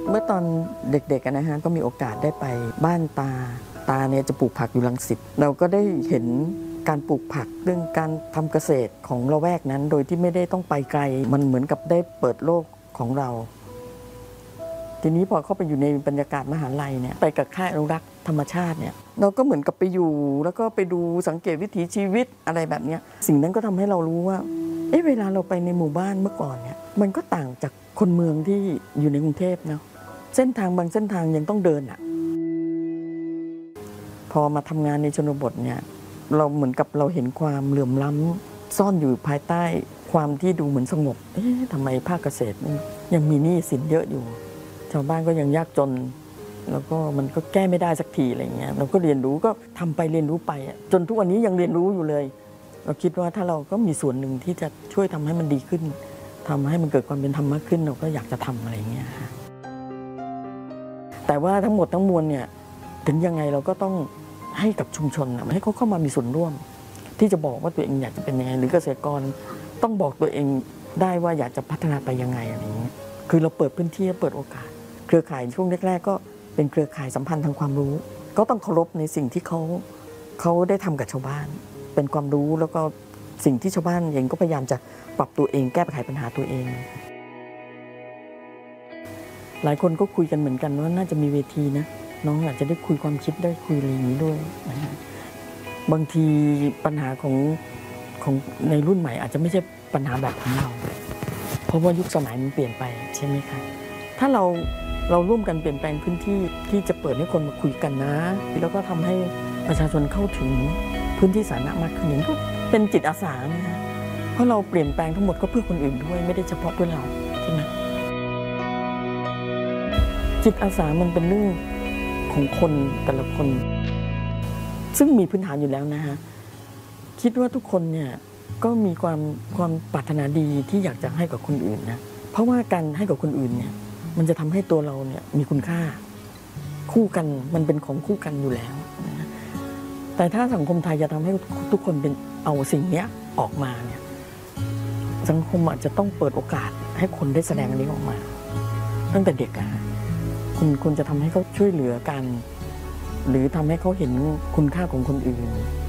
เมื่อตอนเด็กๆนะฮะก็มีโอกาสได้ไปบ้านตาเนี่ยจะปลูกผักอยู่รังสิตเราก็ได้เห็นการปลูกผักเรื่องการทำเกษตรของละแวกนั้นโดยที่ไม่ได้ต้องไปไกลมันเหมือนกับได้เปิดโลกของเราทีนี้พอเข้าไปอยู่ในบรรยากาศมหาลัยเนี่ยไปกับค่ายอนุรักษ์ธรรมชาติเนี่ยเราก็เหมือนกับไปอยู่แล้วก็ไปดูสังเกตวิถีชีวิตอะไรแบบนี้สิ่งนั้นก็ทำให้เรารู้ว่าเวลาเราไปในหมู่บ้านเมื่อก่อนเนี่ยมันก็ต่างจากคนเมืองที่อยู่ในกรุงเทพเนาะเส้นทางบางเส้นทางยังต้องเดินพอมาทำงานในชนบทเนี่ยเราเหมือนกับเราเห็นความเหลื่อมล้ำซ่อนอยู่ภายใต้ความที่ดูเหมือนสงบทำไมภาคเกษตรยังมีหนี้สินเยอะอยู่ชาวบ้านก็ยังยากจนแล้วก็มันก็แก้ไม่ได้สักทีอะไรเงี้ยเราก็เรียนรู้ก็ทำไปเรียนรู้ไปจนทุกวันนี้ยังเรียนรู้อยู่เลยเราคิดว่าถ้าเราก็มีส่วนหนึ่งที่จะช่วยทำให้มันดีขึ้นทำให้มันเกิดความเป็นธรรมมากขึ้นเราก็อยากจะทำอะไรเงี้ยแต่ว่าทั้งหมดทั้งมวลเนี่ยถึงยังไงเราก็ต้องให้กับชุมชนให้เขาเข้ามามีส่วนร่วมที่จะบอกว่าตัวเองอยากจะเป็นยังไงหรือเกษตรกรต้องบอกตัวเองได้ว่าอยากจะพัฒนาไปยังไงอะไรเงี้ยคือเราเปิดพื้นที่เปิดโอกาสเครือข่ายช่วงแรกๆก็เป็นเครือข่ายสัมพันธ์ทางความรู้ก็ต้องเคารพในสิ่งที่เขาได้ทำกับชาวบ้านเป็นความรู้แล้วก็สิ่งที่ชาวบ้านเองก็พยายามจะปรับตัวเองแก้ไขปัญหาตัวเองหลายคนก็คุยกันเหมือนกันว่าน่าจะมีเวทีนะน้องอาจจะได้คุยความคิดได้คุยอะไรอย่างนี้ด้วยนะฮะบางทีปัญหาของในรุ่นใหม่อาจจะไม่ใช่ปัญหาแบบของเราเพราะว่ายุคสมัยมันเปลี่ยนไปใช่ไหมคะถ้าเราร่วมกันเปลี่ยนแปลงพื้นที่ที่จะเปิดให้คนมาคุยกันนะแล้วก็ทำให้ประชาชนเข้าถึงพื้นที่สาธารณะมากขึ้นอย่างนี้ก็เป็นจิตอาสานะคะเพราะเราเปลี่ยนแปลงทั้งหมดก็เพื่อคนอื่นด้วยไม่ได้เฉพาะเพื่อเราใช่ไหมจิตอาสามันเป็นเรื่องของคนแต่ละคนซึ่งมีพื้นฐานอยู่แล้วนะฮะคิดว่าทุกคนเนี่ยก็มีความปรารถนาดีที่อยากจะให้กับคนอื่นนะเพราะว่าการให้กับคนอื่นเนี่ยมันจะทำให้ตัวเราเนี่ยมีคุณค่าคู่กันมันเป็นของคู่กันอยู่แล้วนะแต่ถ้าสังคมไทยจะทำให้ทุกคนเป็นเอาสิ่งนี้ออกมาเนี่ยสังคมอาจจะต้องเปิดโอกาสให้คนได้แสดงอันนี้ออกมาตั้งแต่เด็กคุณจะทำให้เขาช่วยเหลือกันหรือทำให้เขาเห็นคุณค่าของคนอื่น